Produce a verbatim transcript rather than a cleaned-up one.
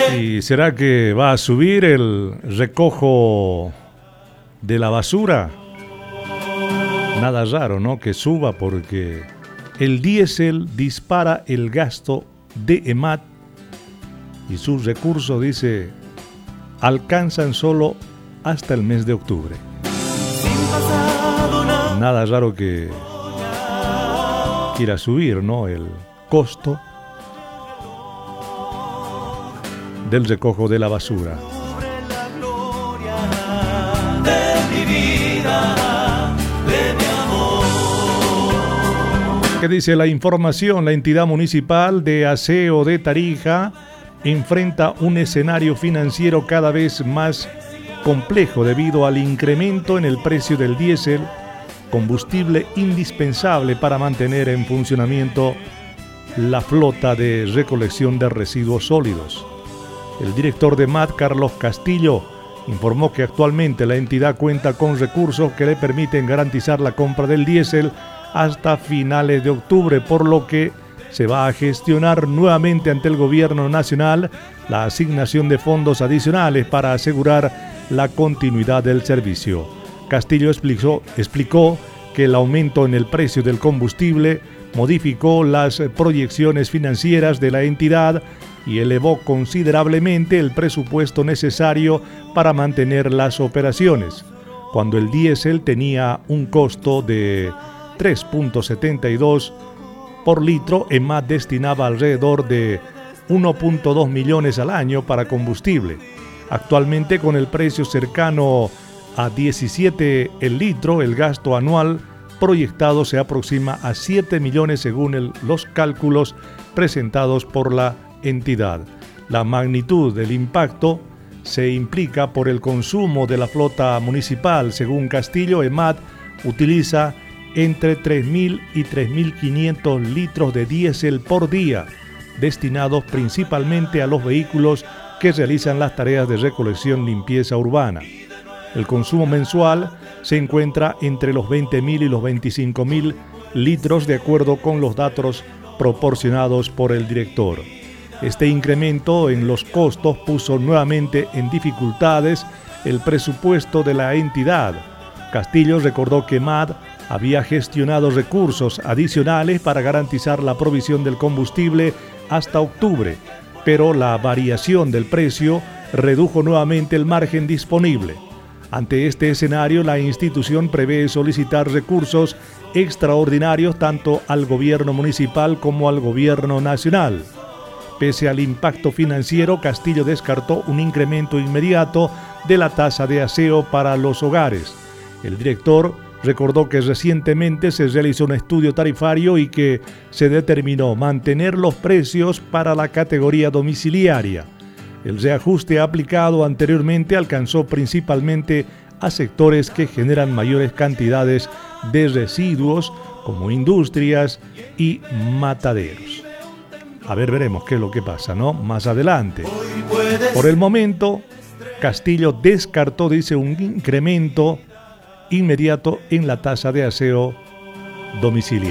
¿Y será que va a subir el recojo de la basura? Nada raro, ¿no? Que suba, porque el diésel dispara el gasto de EMAT y sus recursos, dice, alcanzan solo hasta el mes de octubre. Nada raro que quiera subir, ¿no? El costo del recojo de la basura. ¿Qué dice la información? La entidad municipal de aseo de Tarija enfrenta un escenario financiero cada vez más complejo debido al incremento en el precio del diésel, combustible indispensable para mantener en funcionamiento la flota de recolección de residuos sólidos. El director de EMAT, Carlos Castillo, informó que actualmente la entidad cuenta con recursos que le permiten garantizar la compra del diésel hasta finales de octubre, por lo que se va a gestionar nuevamente ante el gobierno nacional la asignación de fondos adicionales para asegurar la continuidad del servicio. Castillo explicó, explicó que el aumento en el precio del combustible modificó las proyecciones financieras de la entidad y elevó considerablemente el presupuesto necesario para mantener las operaciones. Cuando el diésel tenía un costo de tres punto setenta y dos por litro, EMAT destinaba alrededor de uno punto dos millones al año para combustible. Actualmente, con el precio cercano a diecisiete el litro, el gasto anual proyectado se aproxima a siete millones según el, los cálculos presentados por la entidad. La magnitud del impacto se implica por el consumo de la flota municipal. Según Castillo, EMAT utiliza entre tres mil y tres mil quinientos litros de diésel por día, destinados principalmente a los vehículos que realizan las tareas de recolección y limpieza urbana. El consumo mensual se encuentra entre los veinte mil y los veinticinco mil litros, de acuerdo con los datos proporcionados por el director. Este incremento en los costos puso nuevamente en dificultades el presupuesto de la entidad. Castillo recordó que EMAT había gestionado recursos adicionales para garantizar la provisión del combustible hasta octubre, pero la variación del precio redujo nuevamente el margen disponible. Ante este escenario, la institución prevé solicitar recursos extraordinarios tanto al gobierno municipal como al gobierno nacional. Pese al impacto financiero, Castillo descartó un incremento inmediato de la tasa de aseo para los hogares. El director recordó que recientemente se realizó un estudio tarifario y que se determinó mantener los precios para la categoría domiciliaria. El reajuste aplicado anteriormente alcanzó principalmente a sectores que generan mayores cantidades de residuos, como industrias y mataderos. A ver, veremos qué es lo que pasa, ¿no? Más adelante. Por el momento, Castillo descartó, dice, un incremento inmediato en la tasa de aseo domiciliario.